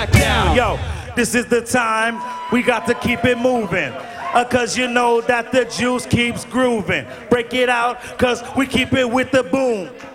down. Yo, this is the time we got to keep it moving. Cause you know that the juice keeps grooving. Break it out, cause we keep it with the boom.